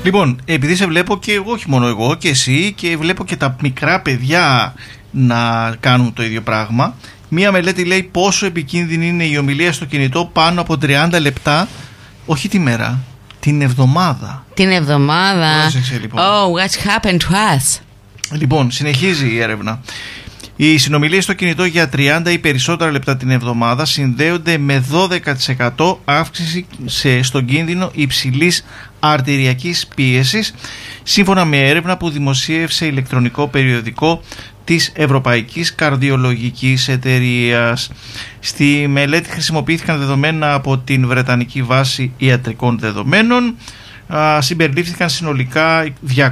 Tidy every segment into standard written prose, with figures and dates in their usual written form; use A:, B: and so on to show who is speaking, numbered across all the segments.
A: Λοιπόν, επειδή σε βλέπω και εγώ, όχι μόνο εγώ και εσύ, και βλέπω και τα μικρά παιδιά να κάνουν το ίδιο πράγμα. Μία μελέτη λέει πόσο επικίνδυνη είναι η ομιλία στο κινητό πάνω από 30 λεπτά, όχι τη μέρα, την εβδομάδα.
B: Την εβδομάδα.
A: Πρόσεξε, λοιπόν.
B: Oh, what's happened to us?
A: Λοιπόν, συνεχίζει η έρευνα. Οι συνομιλίες στο κινητό για 30 ή περισσότερα λεπτά την εβδομάδα συνδέονται με 12% αύξηση στον κίνδυνο υψηλής αρτηριακής πίεσης, σύμφωνα με έρευνα που δημοσίευσε ηλεκτρονικό περιοδικό της Ευρωπαϊκής Καρδιολογικής Εταιρείας. Στη μελέτη χρησιμοποιήθηκαν δεδομένα από την Βρετανική Βάση Ιατρικών Δεδομένων. Συμπεριλήφθηκαν συνολικά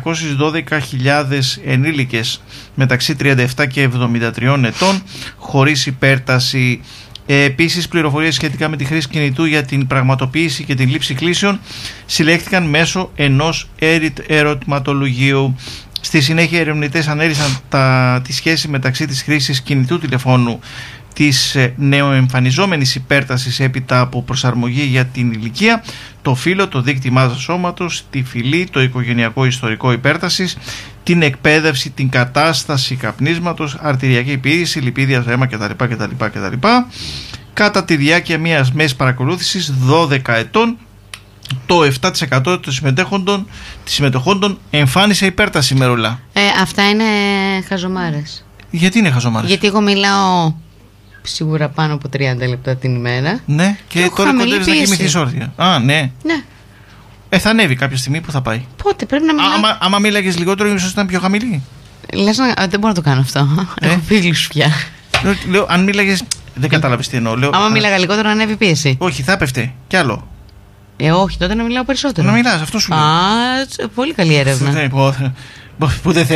A: 212.000 ενήλικες μεταξύ 37 και 73 ετών χωρίς υπέρταση. Επίσης, πληροφορίες σχετικά με τη χρήση κινητού για την πραγματοποίηση και την λήψη κλήσεων συλλέχθηκαν μέσω ενός ερωτηματολογίου. Στη συνέχεια, οι ερευνητές ανέλυσαν τη σχέση μεταξύ της χρήσης κινητού τηλεφώνου, της νεοεμφανιζόμενης υπέρτασης έπειτα από προσαρμογή για την ηλικία, το φύλο, το δείκτη μάζας σώματος, τη φυλή, το οικογενειακό ιστορικό υπέρτασης, την εκπαίδευση, την κατάσταση καπνίσματος, αρτηριακή πίεση, λιπίδια στο αίμα κτλ. Κατά τη διάρκεια μιας μέσης παρακολούθησης 12 ετών, το 7% των συμμετεχόντων εμφάνισε υπέρταση μερολά.
B: Αυτά είναι χαζομάρες.
A: Γιατί είναι χαζομάρες?
B: Γιατί εγώ μιλάω σίγουρα πάνω από 30 λεπτά την ημέρα.
A: Ναι, και τώρα κοντεύεις να κοιμηθείς όρθια. Α, ναι.
B: Ναι.
A: Θα ανέβει κάποια στιγμή, που θα πάει?
B: Πότε πρέπει να μιλάω?
A: Άμα μίλαγες λιγότερο, ίσως ήταν πιο χαμηλή.
B: Λες δεν μπορώ να το κάνω αυτό. Έχω φίλους πια.
A: Λέω, αν μίλαγες. Δεν κατάλαβες τι εννοώ.
B: Άμα μίλαγα λιγότερο, ανέβει πίεση.
A: Όχι, θα έπεφτε. Κι άλλο.
B: Όχι, τότε να μιλάω περισσότερο.
A: Να μιλάς, αυτό σου λέω.
B: Πολύ καλή έρευνα.
A: Που δεν